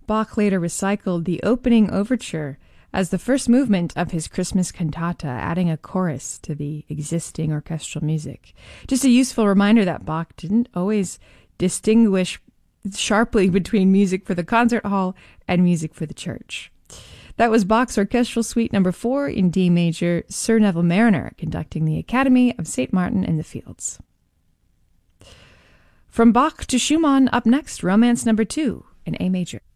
Bach later recycled the opening overture as the first movement of his Christmas cantata, adding a chorus to the existing orchestral music. Just a useful reminder that Bach didn't always distinguish sharply between music for the concert hall and music for the church. That was Bach's Orchestral Suite No. 4 in D major, Sir Neville Marriner conducting the Academy of St. Martin in the Fields. From Bach to Schumann, up next, Romance No. 2 in A major.